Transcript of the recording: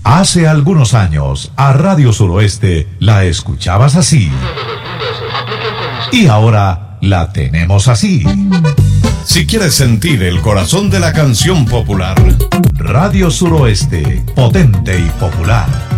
Hace algunos años, a Radio Suroeste la escuchabas así. Y ahora la tenemos así. Si quieres sentir el corazón de la canción popular, Radio Suroeste, potente y popular.